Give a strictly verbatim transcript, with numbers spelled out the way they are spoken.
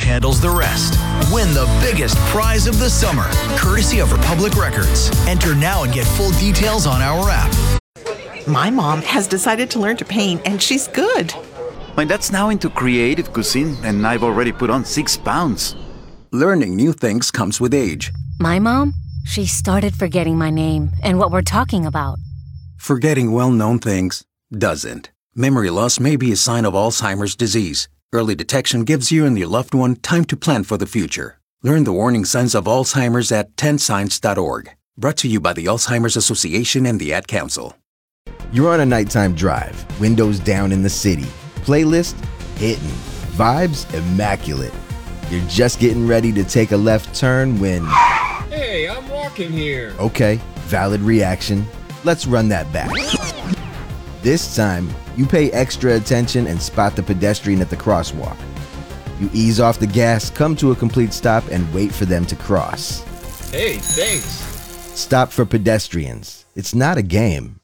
handles the rest. Win the biggest prize of the summer, courtesy of Republic Records. Enter now and get full details on our app. My mom has decided to learn to paint, and she's good. My dad's now into creative cuisine, and I've already put on six pounds. Learning new things comes with age. My mom, she started forgetting my name and what we're talking about. Forgetting well-known things doesn't. Memory loss may be a sign of Alzheimer's disease. Early detection gives you and your loved one time to plan for the future. Learn the warning signs of Alzheimer's at ten signs dot org. Brought to you by the Alzheimer's Association and the Ad Council. You're on a nighttime drive, windows down in the city. Playlist hitting, vibes immaculate. You're just getting ready to take a left turn when... Hey, I'm walking here. Okay, valid reaction. Let's run that back. This time, you pay extra attention and spot the pedestrian at the crosswalk. You ease off the gas, come to a complete stop, and wait for them to cross. Hey, thanks. Stop for pedestrians. It's not a game.